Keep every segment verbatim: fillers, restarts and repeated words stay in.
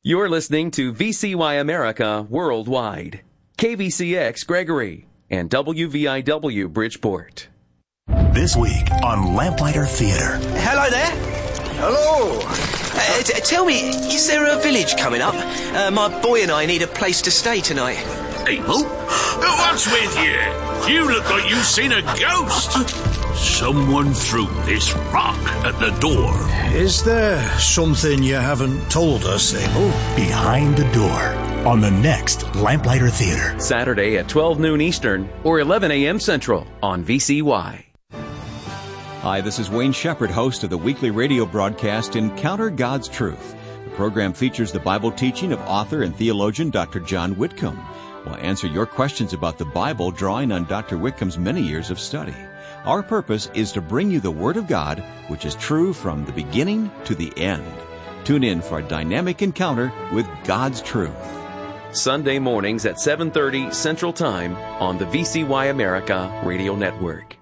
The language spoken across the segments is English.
You're listening to V C Y America Worldwide, K V C X Gregory, and W V I W Bridgeport. This week on Lamplighter Theater. Hello there. Hello. Uh, t- tell me, is there a village coming up? Uh, my boy and I need a place to stay tonight. People? What's with you? You look like you've seen a ghost. Someone threw this rock at the door. Is there something you haven't told us, Abel? Behind the Door on the next Lamplighter Theater. Saturday at twelve noon Eastern or eleven a.m. Central on V C Y. Hi, this is Wayne Shepherd, host of the weekly radio broadcast Encounter God's Truth. The program features the Bible teaching of author and theologian Doctor John Whitcomb. We'll answer your questions about the Bible, drawing on Doctor Whitcomb's many years of study. Our purpose is to bring you the Word of God, which is true from the beginning to the end. Tune in for a dynamic encounter with God's truth. Sunday mornings at seven thirty Central Time on the V C Y America Radio Network.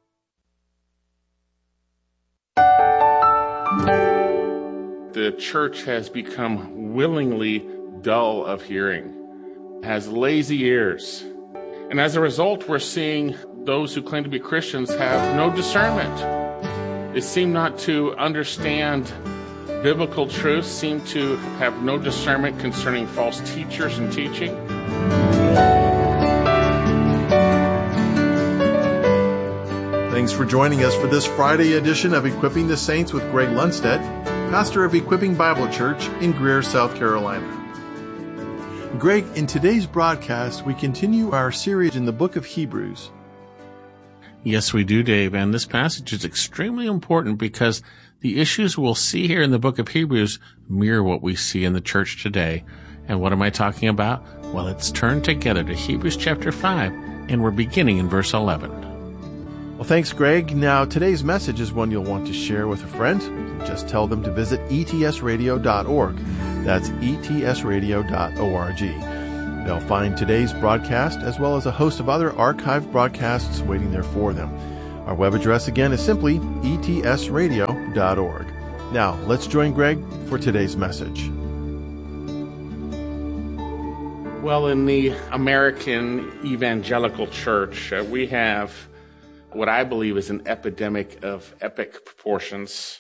The church has become willingly dull of hearing, has lazy ears. And as a result, we're seeing those who claim to be Christians have no discernment. They seem not to understand biblical truth, seem to have no discernment concerning false teachers and teaching. Thanks for joining us for this Friday edition of Equipping the Saints with Greg Lundstedt, pastor of Equipping Bible Church in Greer, South Carolina. Greg, in today's broadcast, we continue our series in the book of Hebrews. Yes, we do, Dave. And this passage is extremely important because the issues we'll see here in the book of Hebrews mirror what we see in the church today. And what am I talking about? Well, let's turn together to Hebrews chapter five, and we're beginning in verse eleven. Well, thanks, Greg. Now, today's message is one you'll want to share with a friend. Just tell them to visit E T S radio dot org. That's E T S radio dot org. They'll find today's broadcast as well as a host of other archived broadcasts waiting there for them. Our web address again is simply E T S radio dot org. Now, let's join Greg for today's message. Well, in the American evangelical church, uh, we have what I believe is an epidemic of epic proportions.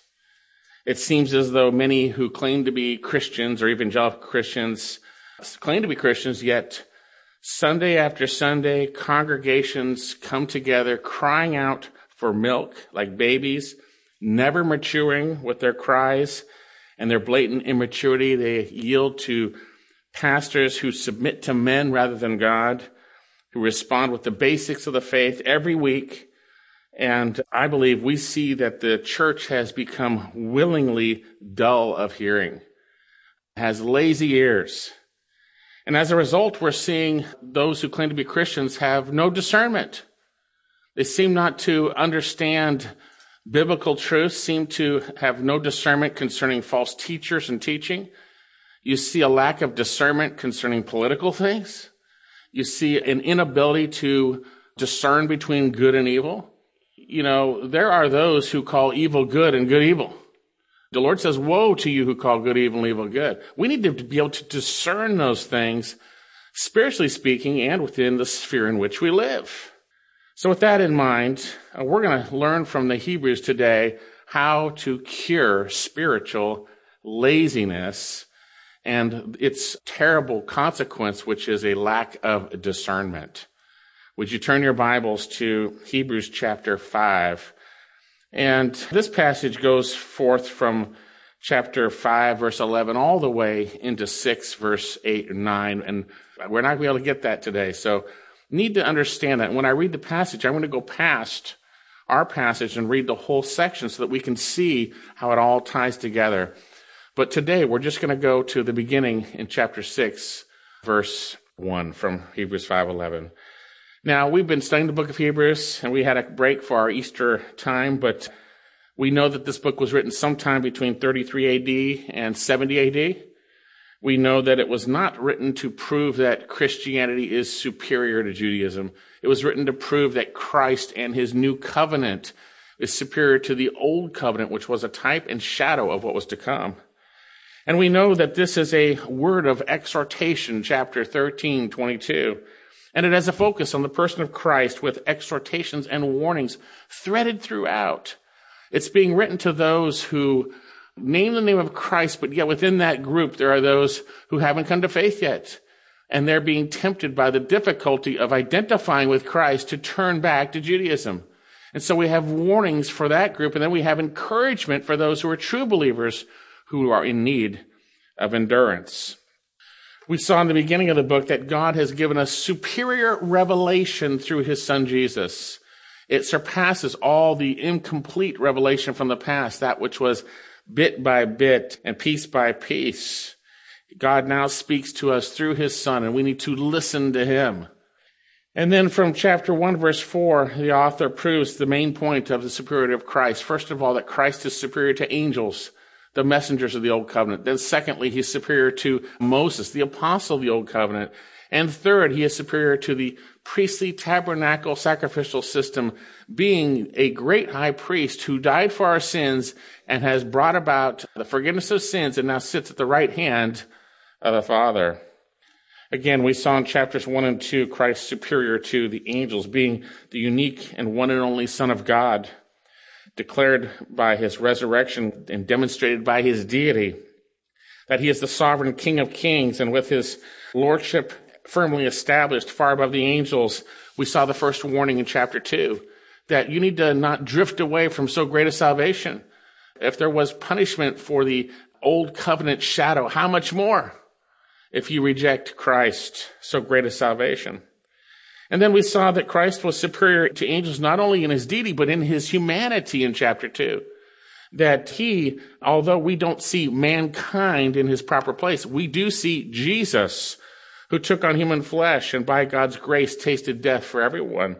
It seems as though many who claim to be Christians or evangelical Christians claim to be Christians, yet Sunday after Sunday, congregations come together crying out for milk like babies, never maturing with their cries and their blatant immaturity. They yield to pastors who submit to men rather than God, who respond with the basics of the faith every week. And I believe we see that the church has become willingly dull of hearing, has lazy ears. And as a result, we're seeing those who claim to be Christians have no discernment. They seem not to understand biblical truth, seem to have no discernment concerning false teachers and teaching. You see a lack of discernment concerning political things. You see an inability to discern between good and evil. You know, there are those who call evil good and good evil. The Lord says, woe to you who call good evil and evil good. We need to be able to discern those things, spiritually speaking, and within the sphere in which we live. So with that in mind, uh, we're going to learn from the Hebrews today how to cure spiritual laziness and its terrible consequence, which is a lack of discernment. Would you turn your Bibles to Hebrews chapter five? And this passage goes forth from chapter five, verse eleven, all the way into six, verse eight and nine. And we're not going to be able to get that today. So need to understand that. When I read the passage, I'm going to go past our passage and read the whole section so that we can see how it all ties together. But today, we're just going to go to the beginning in chapter six, verse one from Hebrews five eleven. Now, we've been studying the book of Hebrews, and we had a break for our Easter time, but we know that this book was written sometime between thirty-three A D and seventy A D. We know that it was not written to prove that Christianity is superior to Judaism. It was written to prove that Christ and his new covenant is superior to the old covenant, which was a type and shadow of what was to come. And we know that this is a word of exhortation, chapter thirteen, twenty-two. And it has a focus on the person of Christ with exhortations and warnings threaded throughout. It's being written to those who name the name of Christ, but yet within that group there are those who haven't come to faith yet. And they're being tempted by the difficulty of identifying with Christ to turn back to Judaism. And so we have warnings for that group, and then we have encouragement for those who are true believers who are in need of endurance. We saw in the beginning of the book that God has given us superior revelation through his son Jesus. It surpasses all the incomplete revelation from the past, that which was bit by bit and piece by piece. God now speaks to us through his son, and we need to listen to him. And then from chapter one, verse four, the author proves the main point of the superiority of Christ. First of all, that Christ is superior to angels, the messengers of the Old Covenant. Then secondly, he's superior to Moses, the apostle of the Old Covenant. And third, he is superior to the priestly tabernacle sacrificial system, being a great high priest who died for our sins and has brought about the forgiveness of sins and now sits at the right hand of the Father. Again, we saw in chapters one and two, Christ superior to the angels, being the unique and one and only Son of God, declared by his resurrection and demonstrated by his deity, that he is the sovereign King of kings, and with his lordship firmly established far above the angels, we saw the first warning in chapter two, that you need to not drift away from so great a salvation. If there was punishment for the old covenant shadow, how much more if you reject Christ, so great a salvation? And then we saw that Christ was superior to angels not only in his deity, but in his humanity in chapter two. That he, although we don't see mankind in his proper place, we do see Jesus, who took on human flesh and by God's grace tasted death for everyone.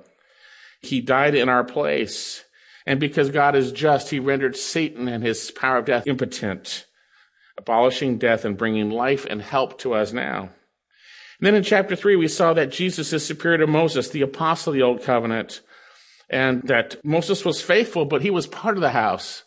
He died in our place. And because God is just, he rendered Satan and his power of death impotent, abolishing death and bringing life and help to us now. And then in chapter three, we saw that Jesus is superior to Moses, the apostle of the Old Covenant, and that Moses was faithful, but he was part of the house.